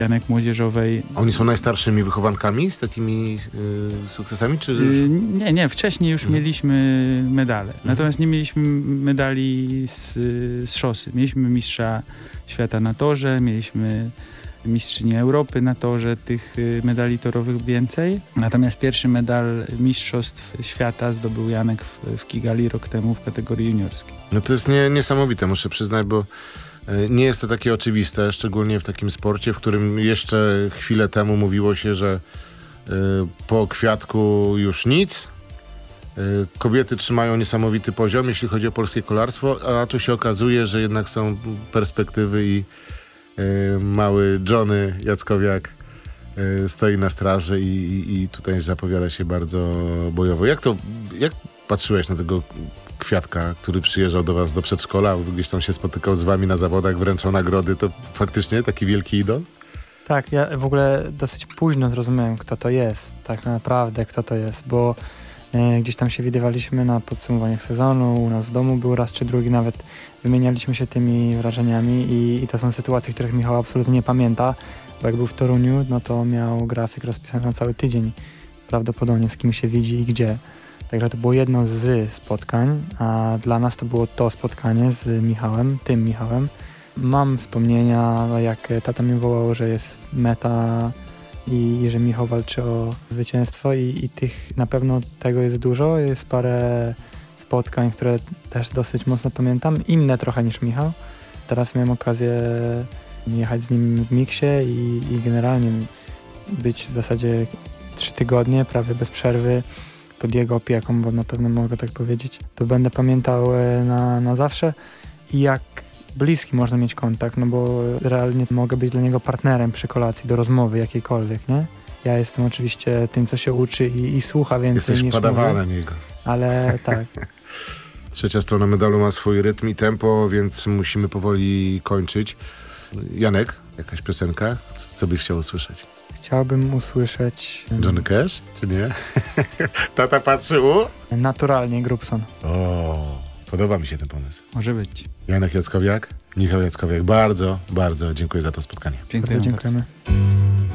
Janek młodzieżowej. Oni są najstarszymi wychowankami z takimi sukcesami? Czy już... Nie, wcześniej już mieliśmy medale. Natomiast nie mieliśmy medali z szosy. Mieliśmy mistrza świata na torze, mieliśmy mistrzynię Europy na torze, tych medali torowych więcej. Natomiast pierwszy medal mistrzostw świata zdobył Janek w Kigali rok temu w kategorii juniorskiej. No to jest niesamowite, muszę przyznać, bo nie jest to takie oczywiste, szczególnie w takim sporcie, w którym jeszcze chwilę temu mówiło się, że po kwiatku już nic. Kobiety trzymają niesamowity poziom, jeśli chodzi o polskie kolarstwo, a tu się okazuje, że jednak są perspektywy i mały Johnny Jackowiak stoi na straży i tutaj zapowiada się bardzo bojowo. Jak patrzyłeś na tego Kwiatka, który przyjeżdżał do was do przedszkola, gdzieś tam się spotykał z wami na zawodach, wręczał nagrody, to faktycznie taki wielki idol? Tak, ja w ogóle dosyć późno zrozumiałem, kto to jest, tak naprawdę kto to jest, bo gdzieś tam się widywaliśmy na podsumowaniach sezonu, u nas w domu był raz czy drugi, nawet wymienialiśmy się tymi wrażeniami i to są sytuacje, których Michał absolutnie nie pamięta, bo jak był w Toruniu, no to miał grafik rozpisany na cały tydzień, prawdopodobnie z kim się widzi i gdzie. Także to było jedno z spotkań, a dla nas to było to spotkanie z Michałem, tym Michałem. Mam wspomnienia, jak tata mi wołał, że jest meta i że Michał walczy o zwycięstwo i tych na pewno tego jest dużo. Jest parę spotkań, które też dosyć mocno pamiętam, inne trochę niż Michał. Teraz miałem okazję jechać z nim w miksie i generalnie być w zasadzie 3 tygodnie, prawie bez przerwy pod jego opieką, bo na pewno mogę tak powiedzieć. To będę pamiętał na zawsze i jak bliski można mieć kontakt, no bo realnie mogę być dla niego partnerem przy kolacji do rozmowy jakiejkolwiek, nie? Ja jestem oczywiście tym, co się uczy i słucha więcej Jesteś niż padawanem mówię, jego. ale tak. Trzecia strona medalu ma swój rytm i tempo, więc musimy powoli kończyć. Janek, jakaś piosenka? Co byś chciał usłyszeć? Chciałbym usłyszeć... Johnny Cash, czy nie? Tata patrzy Naturalnie Grubson. O, podoba mi się ten pomysł. Może być. Janek Jackowiak, Michał Jackowiak, bardzo, bardzo dziękuję za to spotkanie. Dziękujemy. Bardzo dziękujemy.